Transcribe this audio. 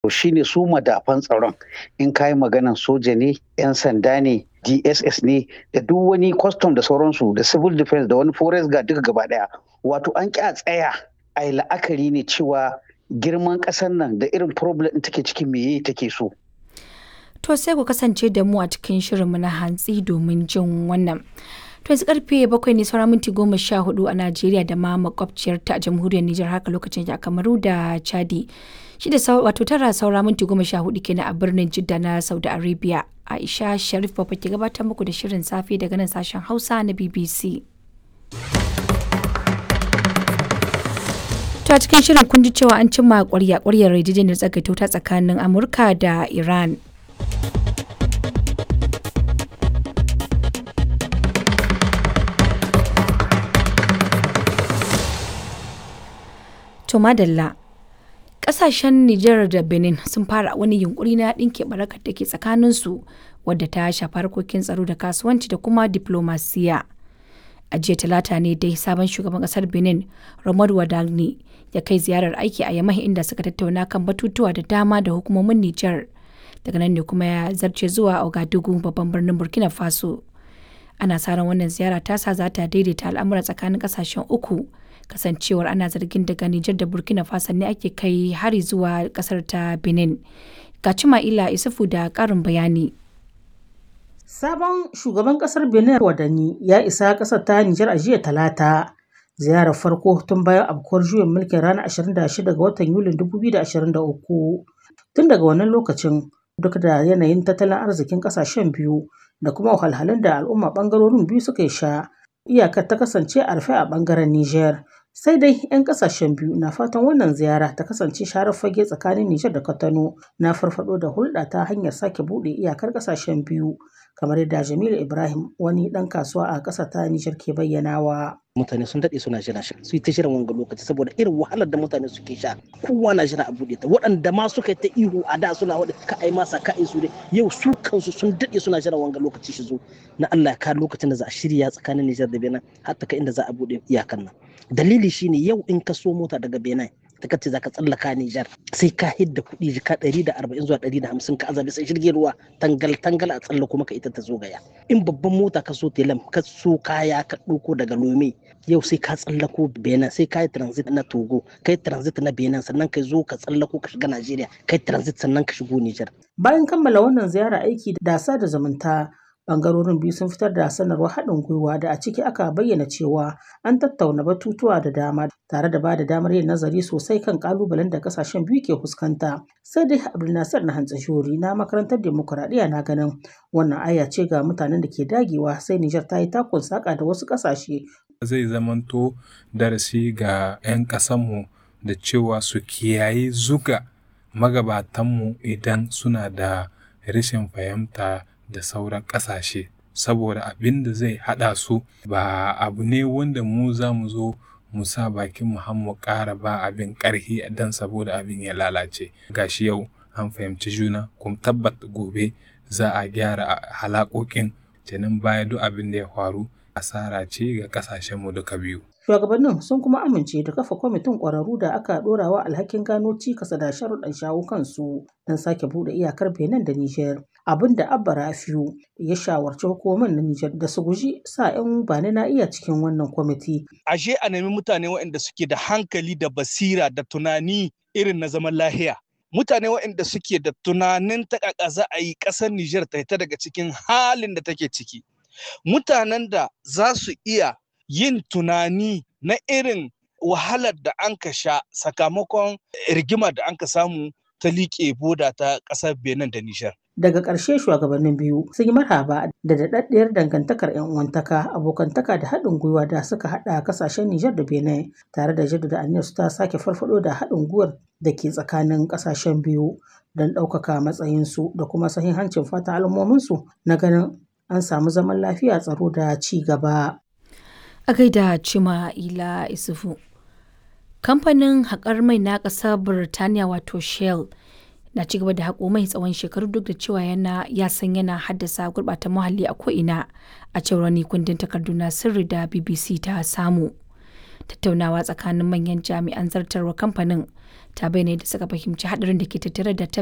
shine su madafan tsaron in kayi maganan soja ne, 'yan sanda ne, DSS ne da duk wani custom da sauransu da civil defense da wani forest guard duka gaba daya. Wato an ƙi a tsaya a yi la'akari ne cewa girman ƙasar nan da irin problem take ciki meye take so. To sai ku kasance da mu a cikin shirinmu na hantsi domin jin wannan. To yanzu karfe 7 ne sauran minti 14 a Najeriya da ma makwabciyarta a jamhuriyar Nijar haka lokacin a Kamaru da Chadi. Shi da wato tara saura minti 14 kenan a birnin Jidda na Saudi Arabia. Aisha Sharif Baba ke gabatar muku da shirin safe daga nan sashen Hausa na BBC. To a cikin shirin kun ji cewa an cimma ƙwarya yarjejeniyar tsagaito ta tsakanin Amurka da Iran. To madalla. Kasashen Nijar da Benin sun fara wani yunkuri na ɗinke barakar da ke tsakaninsu wadda ta shafi harkokin tsaro da kasuwanci da kuma diplomasiya. A jiya talata ne dai sabon shugaban ƙasar Benin, Romelu Wadagni, ya kai ziyarar aiki a Yamai inda suka tattauna kan batutuwa da dama da hukumomin Nijar. Daga nan ne kuma ya zarce zuwa Ouagadougou babban birnin Burkina Faso. Ana sa ran wannan ziyara tasa za ta daidaita al'amura tsakanin ƙasashen uku. Kasancewar ana zargin daga Nijar da Burkina Faso ne ake kai hari zuwa kasar ta Benin. Ga Cima'ila Isufu da ƙarin bayani. Sabon shugaban kasar Benin Wadani ya isa kasar ta Nijar a jiya talata. Ziyarar farko tun bayan afkuwar juyin mulkin ranar 26 ga watan Yulin 2023. Tun daga wannan lokacin duk da yanayin tattalin arzikin kasashen biyu da kuma wahalhalun da al'umma bangarorin biyu suka sha, iyakar ta kasance a rufe a bangaren Nijar. Sai dai 'yan kasashen biyu na fatan wannan ziyara ta kasance sharar fage tsakanin Nijar da Kwatano na farfado da hulɗa ta hanyar sake buɗe iyakar kasashen biyu, kamar yadda Jamilu Ibrahim wani ɗan kasuwa a ƙasar ta Nijar ke bayyanawa. Mutane sun daɗe suna jira shi su yi ta jiran wanga lokaci saboda irin wahalar da mutane suke sha, kowa na jira a buɗe ta. Waɗanda ma suka yi ta ihu a da suna waɗa ka ai masa ka ai su dai yau su kansu sun daɗe suna jiran wanga lokaci shi zo na Allah ka lokacin da za a shirya tsakanin Nijar da Benin har ta kai inda za a buɗe iyakan nan. Dalili shine yau in ka so mota daga Benin ta kace zaka tsallaka Nijar sai ka hidda kuɗi jika 140 zuwa 150 ka azabi sai jirgin ruwa tangal a tsallako maka ita ta zo gaya. In babban mota ka so telam ka so kaya ka ɗauko daga Lome yau sai ka tsallako Benin sai ka yi transit na Togo kai transit na Benin sannan ka zo ka tsallako ka shiga Najeriya kai transit sannan ka shigo Nijar. Bayan kammala wannan ziyara aiki da sada zumunta, bangarorin biyu sun fitar da sanarwar haɗin gwiwa da a ciki aka bayyana cewa an tattauna batutuwa da dama tare da ba da damar yin nazari sosai kan kalubalen da kasashen biyu ke fuskanta. Sai dai Abdulnasir na Hantsashori na makarantar demokuraɗiyya na ganin wannan aya ce ga mutanen da ke dagewa sai Nijar ta yi takun saka da wasu ƙasashe. Zai zamanto darasi ga 'yan ƙasanmu da cewa su kiyayi zuga magabatanmu idan suna da rashin fahimta da sauran ƙasashe, saboda abin da zai haɗa su ba abu ne wanda mu za mu zo mu sa bakin mu ƙara ba abin ƙarfi dan saboda abin ya lalace. Gashi yau an fahimci juna kuma tabbata gobe za a gyara halakokin kenan baya duk abin da ya faru asara ce ga ƙasashenmu duka biyu. Shugabannin sun kuma amince da kafa kwamitin ƙwararru da aka ɗorawa alhakin gano cikas da sharuɗan shawo kansu don sake buɗe iyakar Benin da Nijar. Abin da Abba Rafiu ya shawarci hukumomin na Nijar da su guji sa 'yan bani na iya cikin wannan kwamiti. Ashe a nemi mutane waɗanda suke da hankali da basira da tunani irin na zaman lahiya. Mutane waɗanda suke da tunanin ta za a yi ƙasar Nijar ta fita daga cikin halin da take ciki. Mutanen da za su iya yin tunani na irin wahalar da an ka sha sakamakon rigima da an ka samu ta liƙe boda ta ƙasar Benin da Nijar. Daga ƙarshe shugabannin biyu sun yi marhaba da daɗaɗɗiyar dangantakar 'yan uwantaka, abokantaka da haɗin gwiwa da suka haɗa ƙasashen Nijar da Benin tare da jaddada aniyar su ta sake farfaɗo da haɗin gwiwar da ke tsakanin ƙasashen biyu don ɗaukaka matsayinsu da kuma sahihancin fatan al'ummominsu na ganin an samu zaman lafiya, tsaro da ci gaba. A gaida Cima'ila Isufu. Kamfanin haƙar mai na ƙasar Birtaniya wato Shell na ci gaba da haƙo mai tsawon shekaru duk da cewa ya san yana haddasa gurɓata muhalli a ko'ina a cewar wani kundin takardu na sirri da BBC ta samu. Tattaunawa tsakanin manyan jami'an zartarwa kamfanin ta bayyana yadda suka fahimci haɗarin da ke tattare da